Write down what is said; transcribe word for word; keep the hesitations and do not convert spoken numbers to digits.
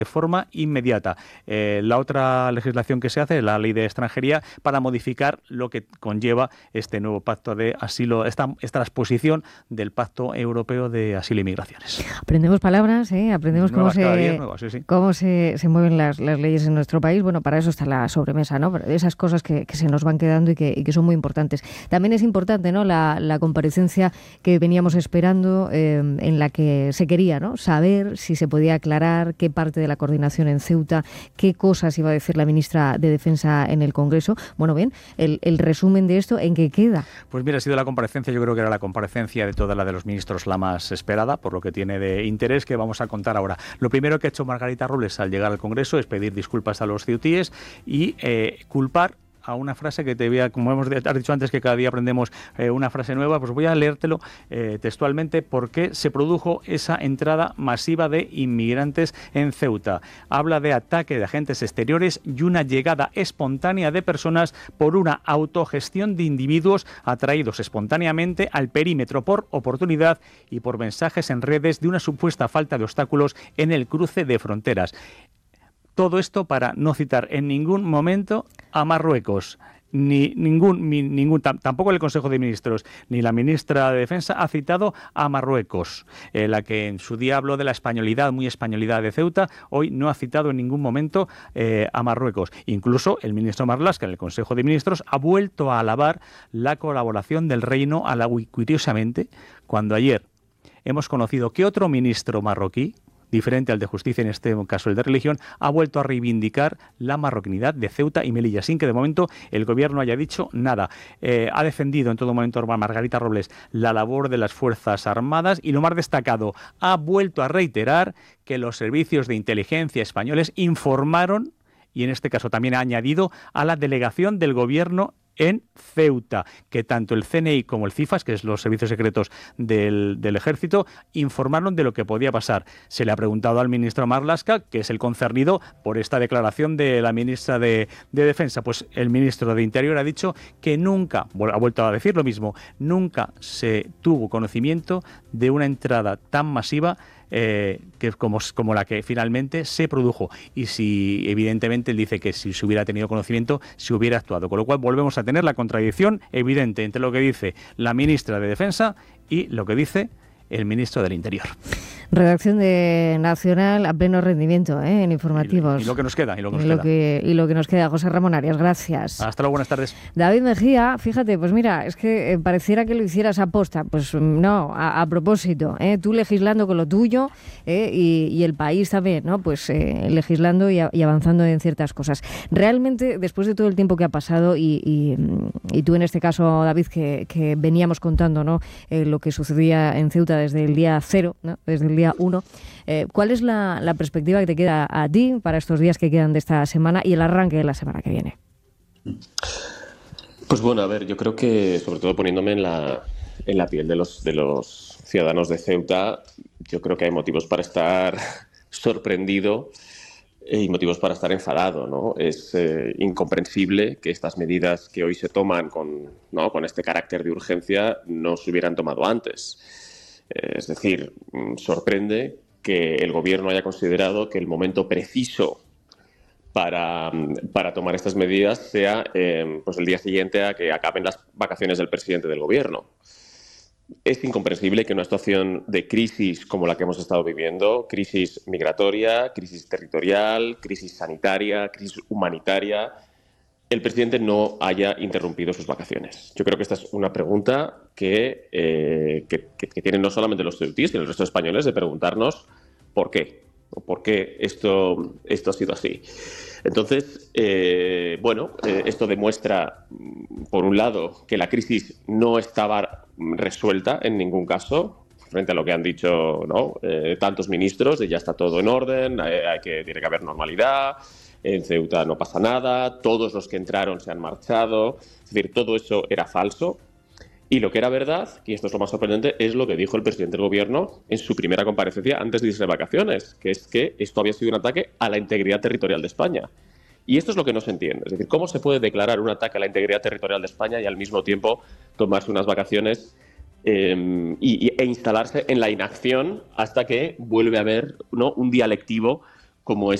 de forma inmediata. Eh, la otra legislación que se hace es la ley de extranjería para modificar lo que conlleva este nuevo pacto de asilo, esta, esta transposición del Pacto Europeo de Asilo y Migraciones. Aprendemos palabras, ¿eh? Aprendemos Nuevas cómo, cada se, día, nuevas, sí, sí. cómo se, se mueven las, las leyes en nuestro país. Bueno, para eso está la sobremesa, ¿no? Esas cosas que, que se nos van quedando y que, y que son muy importantes. También es importante, ¿no?, la, la comparecencia que veníamos esperando, eh, en la que se quería, ¿no?, saber si se podía aclarar qué parte de la coordinación en Ceuta, qué cosas iba a decir la ministra de Defensa en el Congreso. Bueno, bien, el, el resumen de esto, ¿en qué queda? Pues mira, ha sido la comparecencia, yo creo que era la comparecencia de toda la de los ministros la más esperada, por lo que tiene de interés, que vamos a contar ahora. Lo primero que ha hecho Margarita Robles al llegar al Congreso es pedir disculpas a los ceutíes y eh, culpar a una frase que te voy a, como hemos has dicho antes, que cada día aprendemos eh, una frase nueva, pues voy a leértelo eh, textualmente, por qué se produjo esa entrada masiva de inmigrantes en Ceuta. Habla de ataque de agentes exteriores y una llegada espontánea de personas por una autogestión de individuos atraídos espontáneamente al perímetro por oportunidad y por mensajes en redes de una supuesta falta de obstáculos en el cruce de fronteras. Todo esto para no citar en ningún momento a Marruecos. Ni ningún, ni, ningún tampoco el Consejo de Ministros ni la ministra de Defensa ha citado a Marruecos, eh, la que en su día habló de la españolidad, muy españolidad de Ceuta, hoy no ha citado en ningún momento eh, a Marruecos. Incluso el ministro Marlaska en el Consejo de Ministros ha vuelto a alabar la colaboración del reino, a la curiosamente, cuando ayer hemos conocido que otro ministro marroquí, diferente al de Justicia, en este caso el de Religión, ha vuelto a reivindicar la marroquinidad de Ceuta y Melilla, sin que de momento el gobierno haya dicho nada. Eh, ha defendido en todo momento Margarita Robles la labor de las Fuerzas Armadas y, lo más destacado, ha vuelto a reiterar que los servicios de inteligencia españoles informaron, y en este caso también ha añadido, a la delegación del gobierno en Ceuta, que tanto el C N I como el CIFAS, que es los servicios secretos del, del ejército, informaron de lo que podía pasar. Se le ha preguntado al ministro Marlaska, que es el concernido por esta declaración de la ministra de, de Defensa. Pues el ministro de Interior ha dicho que nunca, ha vuelto a decir lo mismo, nunca se tuvo conocimiento de una entrada tan masiva Eh, que como, como la que finalmente se produjo, y si evidentemente él dice que si se hubiera tenido conocimiento se hubiera actuado, con lo cual volvemos a tener la contradicción evidente entre lo que dice la ministra de Defensa y lo que dice el ministro del Interior. Redacción de Nacional a pleno rendimiento, ¿eh?, en informativos. Y, y lo que nos queda. Y lo que nos, y lo queda. Que, y lo que nos queda. José Ramón Arias, gracias. Hasta luego, buenas tardes. David Mejía, fíjate, pues mira, es que eh, pareciera que lo hicieras a posta. Pues no, a, a propósito, ¿eh? Tú legislando con lo tuyo, ¿eh? y, y el país también, ¿no? Pues eh, legislando y, a, y avanzando en ciertas cosas. Realmente, después de todo el tiempo que ha pasado, y, y, y tú en este caso, David, que, que veníamos contando, ¿no?, eh, lo que sucedía en Ceuta desde el día cero, ¿no?, desde el día uno, eh, ¿cuál es la, la perspectiva que te queda a ti para estos días que quedan de esta semana y el arranque de la semana que viene? Pues bueno, a ver, yo creo que, sobre todo poniéndome en la, en la piel de los, de los ciudadanos de Ceuta, yo creo que hay motivos para estar sorprendido y motivos para estar enfadado, ¿no? Es eh, incomprensible que estas medidas que hoy se toman con, ¿no?, con este carácter de urgencia no se hubieran tomado antes. Es decir, sorprende que el gobierno haya considerado que el momento preciso para, para tomar estas medidas sea eh, pues el día siguiente a que acaben las vacaciones del presidente del gobierno. Es incomprensible que una situación de crisis como la que hemos estado viviendo, crisis migratoria, crisis territorial, crisis sanitaria, crisis humanitaria, el presidente no haya interrumpido sus vacaciones. Yo creo que esta es una pregunta que, eh, que, que, que tienen no solamente los ceutíes, sino el resto de españoles, de preguntarnos por qué, o por qué esto, esto ha sido así. Entonces, eh, bueno, eh, esto demuestra, por un lado, que la crisis no estaba resuelta en ningún caso, frente a lo que han dicho, ¿no?, eh, tantos ministros, de ya está todo en orden, hay, hay que, tiene que haber normalidad. En Ceuta no pasa nada, todos los que entraron se han marchado, es decir, todo eso era falso. Y lo que era verdad, y esto es lo más sorprendente, es lo que dijo el presidente del gobierno en su primera comparecencia antes de irse de vacaciones, que es que esto había sido un ataque a la integridad territorial de España. Y esto es lo que no se entiende, es decir, ¿cómo se puede declarar un ataque a la integridad territorial de España y al mismo tiempo tomarse unas vacaciones eh, y, e instalarse en la inacción hasta que vuelve a haber, ¿no?, un día lectivo como